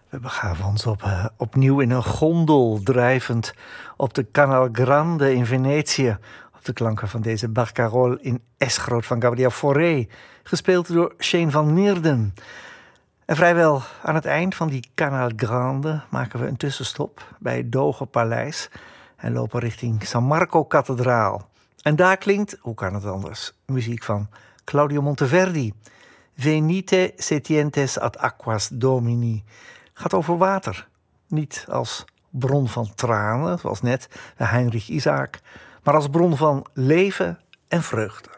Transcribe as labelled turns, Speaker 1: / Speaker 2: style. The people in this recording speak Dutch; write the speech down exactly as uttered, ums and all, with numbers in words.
Speaker 1: We begaven ons op, uh, opnieuw in een gondel, drijvend op de Canal Grande in Venetië, op de klanken van deze barcarolle in S-groot van Gabriel Fauré, gespeeld door Shane van Meerden. En vrijwel aan het eind van die Canal Grande maken we een tussenstop bij het Dogenpaleis en lopen richting San Marco-kathedraal. En daar klinkt, hoe kan het anders, muziek van Claudio Monteverdi. Venite setientes ad aquas domini. Gaat over water. Niet als bron van tranen, zoals net bij Heinrich Isaac, maar als bron van leven en vreugde.